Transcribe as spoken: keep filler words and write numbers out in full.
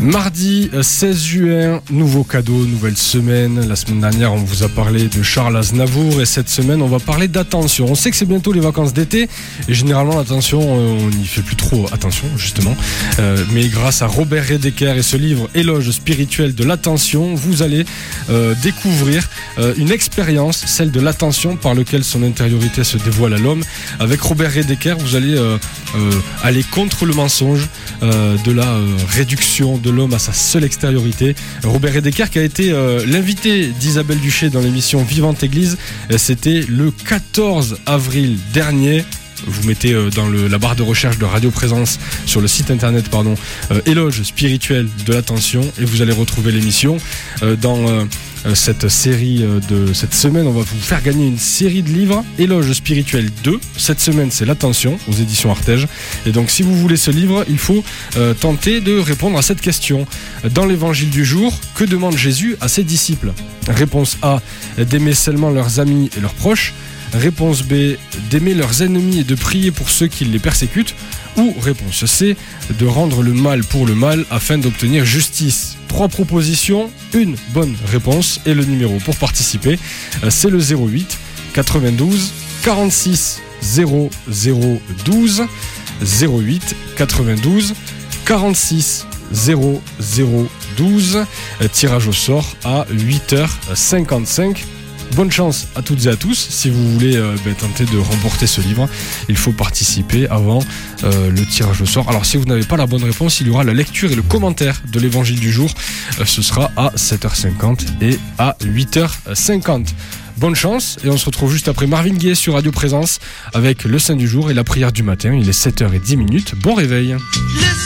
Mardi seize juin, nouveau cadeau, nouvelle semaine. La semaine dernière, on vous a parlé de Charles Aznavour et cette semaine, on va parler d'attention. On sait que c'est bientôt les vacances d'été et généralement, l'attention, on n'y fait plus trop attention, justement. Euh, mais grâce à Robert Redeker et ce livre Éloge spirituel de l'attention, vous allez euh, découvrir euh, une expérience, celle de l'attention par laquelle son intériorité se dévoile à l'homme. Avec Robert Redeker, vous allez euh, euh, aller contre le mensonge euh, de la euh, réduction de l'homme à sa seule extériorité. Robert Redeker qui a été euh, l'invité d'Isabelle Duché dans l'émission Vivante Église, c'était le quatorze avril dernier. Vous mettez euh, dans le, la barre de recherche de Radio Présence sur le site internet pardon, euh, Éloge spirituel de l'attention et vous allez retrouver l'émission. Euh, dans euh, cette série euh, de cette semaine, on va vous faire gagner une série de livres Éloge spirituel deux. Cette semaine, c'est l'attention aux éditions Artege. Et donc, si vous voulez ce livre, il faut euh, tenter de répondre à cette question. Dans l'évangile du jour, que demande Jésus à ses disciples ? Réponse A, d'aimer seulement leurs amis et leurs proches. Réponse B, d'aimer leurs ennemis et de prier pour ceux qui les persécutent. Ou réponse C, de rendre le mal pour le mal afin d'obtenir justice. Trois propositions, une bonne réponse et le numéro pour participer, c'est le zéro huit quatre-vingt-douze quarante-six zéro zéro douze. zéro huit quatre-vingt-douze quarante-six zéro zéro douze. Tirage au sort à huit heures cinquante-cinq. Bonne chance à toutes et à tous. Si vous voulez euh, ben, tenter de remporter ce livre, il faut participer avant euh, le tirage au sort. Alors si vous n'avez pas la bonne réponse, il y aura la lecture et le commentaire de l'évangile du jour. Euh, ce sera à sept heures cinquante et à huit heures cinquante. Bonne chance et on se retrouve juste après Marvin Gaye sur Radio Présence avec le Saint du jour et la prière du matin. Il est sept heures dix. Bon réveil. Le